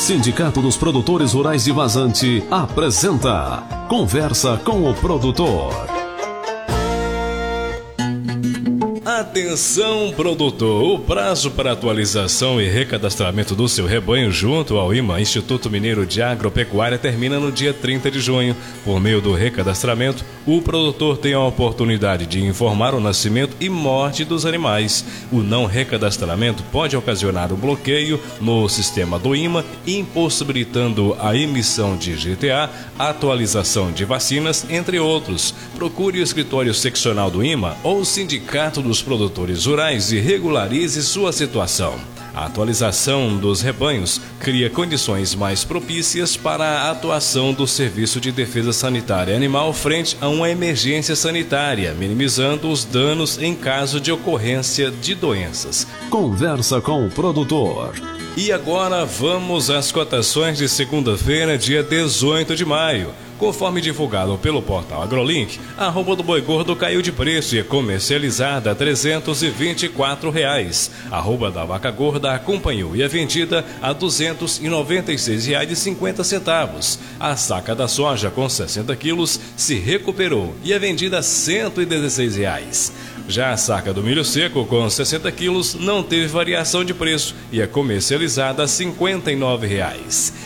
Sindicato dos Produtores Rurais de Vazante apresenta Conversa com o Produtor. Atenção, produtor! O prazo para atualização e recadastramento do seu rebanho junto ao IMA, Instituto Mineiro de Agropecuária, termina no dia 30 de junho. Por meio do recadastramento, o produtor tem a oportunidade de informar o nascimento e morte dos animais. O não recadastramento pode ocasionar um bloqueio no sistema do IMA, impossibilitando a emissão de GTA, atualização de vacinas, entre outros. Procure o escritório seccional do IMA ou o Sindicato dos Produtores Rurais e regularize sua situação. A atualização dos rebanhos cria condições mais propícias para a atuação do Serviço de Defesa Sanitária Animal frente a uma emergência sanitária, minimizando os danos em caso de ocorrência de doenças. Conversa com o Produtor. E agora vamos às cotações de segunda-feira, dia 18 de maio. Conforme divulgado pelo portal AgroLink, a arroba do boi gordo caiu de preço e é comercializada a R$ 324. A arroba da vaca gorda acompanhou e é vendida a R$ 296,50. A saca da soja com 60 quilos se recuperou e é vendida a R$ 116. Já a saca do milho seco com 60 quilos não teve variação de preço e é comercializada a R$ 59.